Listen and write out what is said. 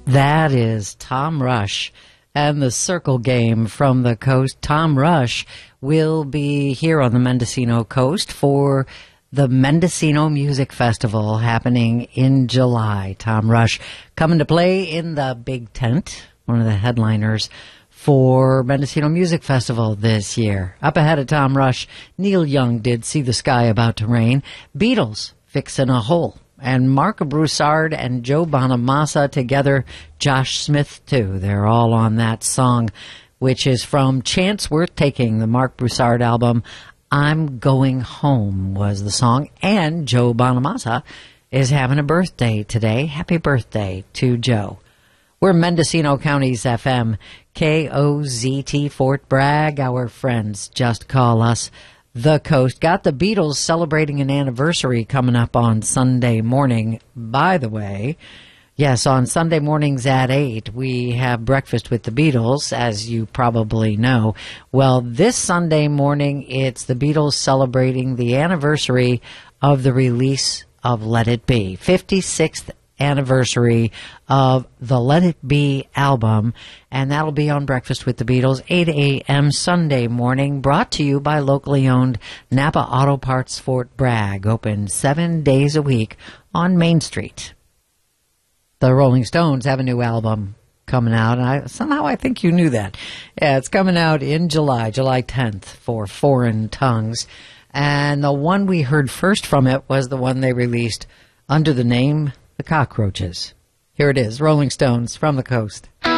That is Tom Rush and the Circle Game from the coast. Tom Rush will be here on the Mendocino coast for the Mendocino Music Festival happening in July. Tom Rush coming to play in the Big Tent, one of the headliners for Mendocino Music Festival this year. Up ahead of Tom Rush, Neil Young did See the Sky About to Rain, Beatles, Fixin' a Hole, and Mark Broussard and Joe Bonamassa together, Josh Smith too. They're all on that song, which is from Chance Worth Taking, the Mark Broussard album. I'm Going Home was the song, and Joe Bonamassa is having a birthday today. Happy birthday to Joe. We're Mendocino County's FM, KOZT Fort Bragg. Our friends just call us the coast. Got the Beatles celebrating an anniversary coming up on Sunday morning. By the way, yes, on Sunday mornings at 8, we have Breakfast with the Beatles, as you probably know. Well, this Sunday morning, it's the Beatles celebrating the anniversary of the release of Let It Be, 56th anniversary of the Let It Be album, and that'll be on Breakfast with the Beatles, 8 a.m. Sunday morning, brought to you by locally owned Napa Auto Parts Fort Bragg, open 7 days a week on Main Street. The Rolling Stones have a new album coming out, and I think you knew that. Yeah, it's coming out in July 10th for Foreign Tongues, and the one we heard first from it was the one they released under the name The Cockroaches. Here it is, Rolling Stones from the coast.